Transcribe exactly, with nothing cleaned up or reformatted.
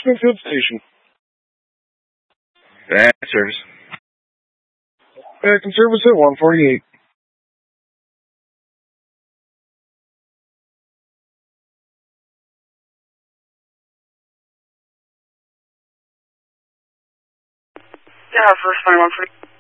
Springfield Station. Bad service. Back in service at one forty-eight. Yeah, first line one forty-eight.